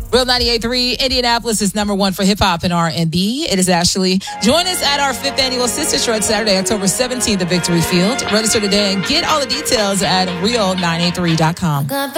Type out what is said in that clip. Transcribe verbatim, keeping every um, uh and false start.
Real ninety-eight point three, Indianapolis is number one for hip-hop and R and B. It is Ashley. Join us at our fifth annual Sister Shred Saturday, October seventeenth at Victory Field. Register today and get all the details at real nine eight three dot com.